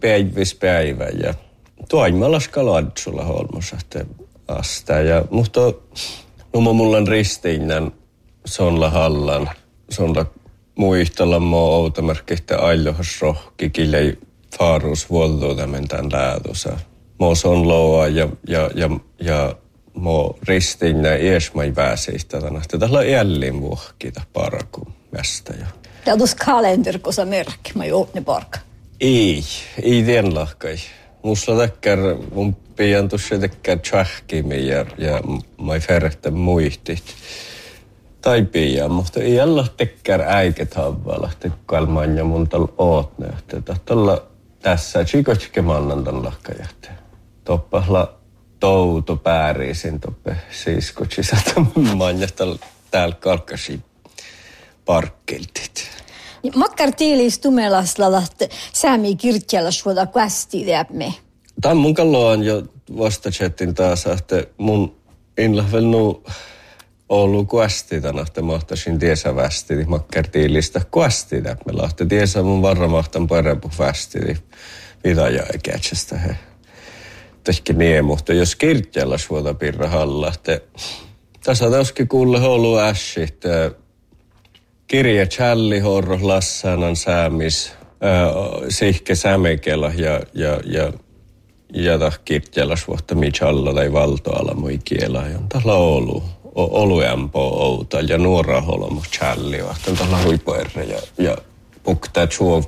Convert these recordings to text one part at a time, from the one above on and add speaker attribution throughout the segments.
Speaker 1: päivä ja toimallaska ladsulla holmosahte asta ja mutta mulla on ristiinnän sonla hallan sonla muistella mo outomerkistä aillohas rohki kille faarus vuoltuuta mentään läätusa mo son loa ja mo ristiinnä iesmai väsistä tänästä tällä jällin vuohkita paraku mästä ja
Speaker 2: Täältä kalenterikosa merkki, mä joudun parka.
Speaker 1: Ei tien lahkai. Musta täkkär mun pian tuossa täkkär tsähkimi ja mä färjätä muistit. Tai pian, mutta ei alla täkkär äiket havalla, tekkalmaan ja mun tal ootne. Tällä tässä chikotske mannan tämän lahkajahti. Toppahla touto pääriisin toppe siiskotsi manjastal täällä kalkkasi parkkiltit.
Speaker 2: Makkar tiilis tumelasla säämi kirkkelas vuoda kästi läpi.
Speaker 1: Tämä mun kalloan jo vastachatin taas, että mun inlähvelnu ollut kästi tänä, että mahtasin tiesä västi, niin makkar tiilistä kästi läpi. Me lahti tiesä mun varramahtan parepu västi, niin vidaja ei kätsästä he. Tehkä niin, mutta jos kirkkelas vuoda pirra halla, että tässä on tässäkin kuulle ollut ässit, kirja Challi horro lassanan säämis sihke sämekela ja kirjallas vuotta michalla tai valtoala mui kiela ja tällä oluempo outa ja nuora holmo Challi vahtan tällä huipoerre ja puktaa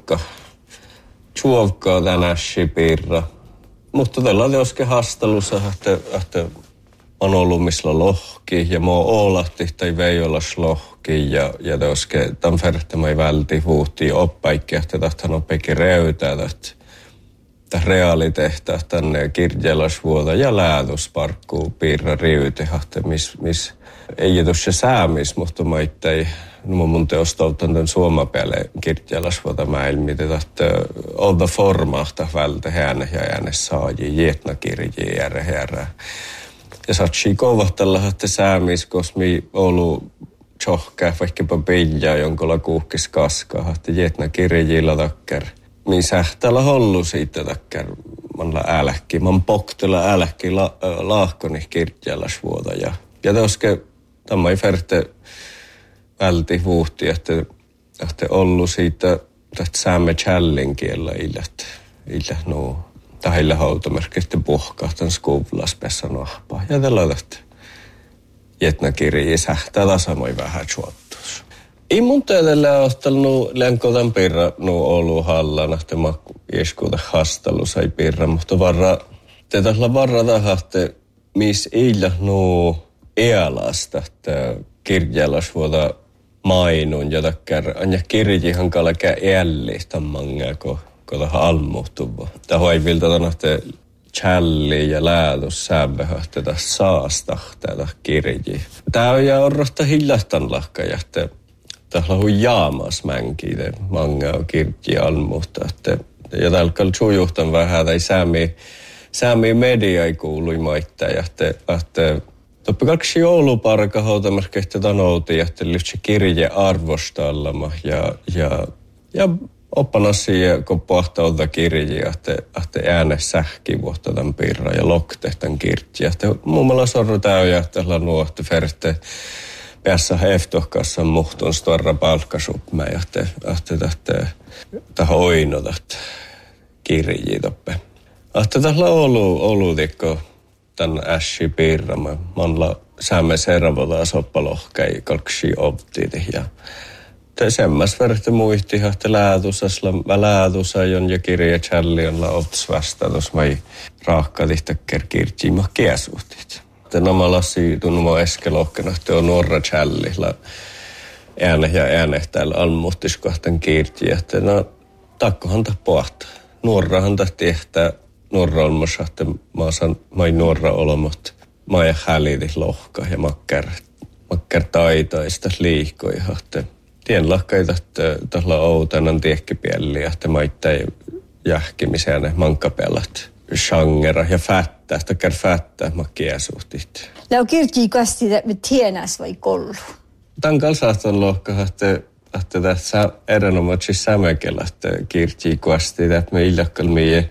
Speaker 1: chuovka tänäsi pirra mutta tällä teoske hastelussa että on ollut missä lohki ja mua oolahti tai veijolas lohki ja teoske tämän verran välti huuhtii oppaikki, että tahtan oppaikki reytää tästä reaalitehtä tänne kirjelasvuota ja läätusparkkuu piirra riyti, miss ei tuossa säämis, mutta mä ittei mun teostautan tämän suomapeleen kirjelasvuota mäilmitä, että olla formahta vältä häne ja ääne saaji, jetna kirji järjärä. Ja satsi kovahtella, että säämis, koska mi ollut tjohkää vaikkapa pillaa, jonkola kuuhkis kaskaa, että jetna kirjillä takkar. Mi sähtäällä hollu siitä takkar, manla äläkki, man poktela äläkki laahkoni kirjallas vuoda. Ja toske, tämä ei färte välti vuhti, että ollu siitä, että säämme challin kiellä illä nuu. Tahilla hautomerkistä puhkahtan skuvlas pessä nahpaa. Ja tällä tästä jetna kirjii sähtää tasamoi vähän suottuus. Ei mun täydellä ottanut lenkotan pirra ollut hallan, että mä ieskuuta hastalu sai pirra, mutta varra tahatte, miss illä ealasta, että kirjallas vuota mainun, ja takkar anja kirjihan kalkea ällistä mangako. Kotahan almuhtuva. Tämä ei viltä tänne challi ja läätus säbehöhtä tässä saastahtaa kirji. Tämä on ja orrosta hiljahtan lahkaja, että täällä on jaamas mänkiä, manga on kirji almuhta. Ja täällä on sujuhtan vähän, tai säämi media ei kuului maittaa, että toppi kaksi jouluparka hautamärkeistä tanouti, että lyhtsä kirje arvostallama ja oppanassi ja kun pohtauta kirjiä, että ääne sähki vuotta tämän pirra ja loktehtan kirjiä. Muun muassa sorru täyjä, että nuohti färte päässä eftohkassa muhtun storra palkkasuppmä ja että tähän oinotat kirjiä toppe. Että tällä on ollut tikko tämän ässi pirra. Manla säämme servotaan soppalohkei kalksi optiti ja semmas verta muisti, että läätusa ja kirja Challianla ottas vastatus mai raahkatihtakkär kirjiima kiasuhtit. Nämä lassi tunnumo eskelohkena, että on nuorra Challilla ääne täällä almuhtiskohtan kirjiä, että takkohan pohtaa. Nuorrahan tehtää nuorra olmassa, että mä nuorra olomot. Mä ja häliti lohka ja makkär taitaista liikoja, että tien lahkaita, että tällä outanan tiekkipielliä, että maittain jähkimiseen mankkapelat, shangera ja fättää, sitä käy fättää makkiasuhtit.
Speaker 2: Lau kirkii kasti me tienäs vai kollu?
Speaker 1: Tämän kalsaahtan lohka, että tässä erinomaisesti sämekellä, että kirkii kasti, että me iljakkalmii